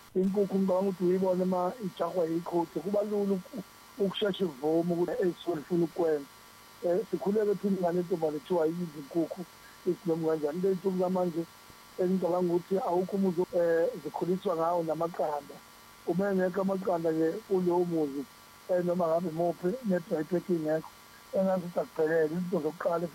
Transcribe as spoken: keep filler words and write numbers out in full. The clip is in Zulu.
inkukhu ngicabanga ukuthi uyibona uma ijahwa yiqhude kuba lula ukushesha ivuma ukuthi esifuna ufuna ukwenza. Eh sikhuleke thina ingane entombi lethiwa yizi inkukhu isinoma kanjani le nto zamanje engicabanga ukuthi awukho umuzi eh zikhuliswa ngawo namaqanda. Uma engekho amaqanda ke kulowo muzi noma ngabe muphi nebhayibheki ingekho engathi akuphelele into zokuqala